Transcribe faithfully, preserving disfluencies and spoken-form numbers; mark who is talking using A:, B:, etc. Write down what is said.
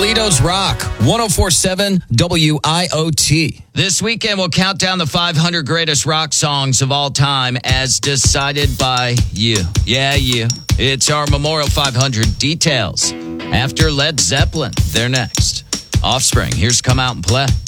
A: Toledo's Rock, one oh four point seven W I O T. This weekend, we'll count down the five hundred greatest rock songs of all time as decided by you. Yeah, you. It's our Memorial five hundred details. After Led Zeppelin, they're next. Offspring, here's Come Out and Play.